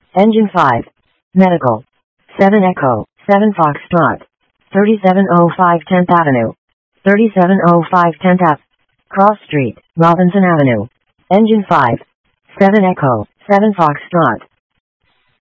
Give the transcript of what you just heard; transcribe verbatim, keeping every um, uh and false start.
Engine five. Medical. seven Echo, seven Foxtrot. thirty-seven oh five tenth Avenue. thirty-seven oh five tenth Ave. Cross Street, Robinson Avenue. Engine five. seven Echo, seven Foxtrot.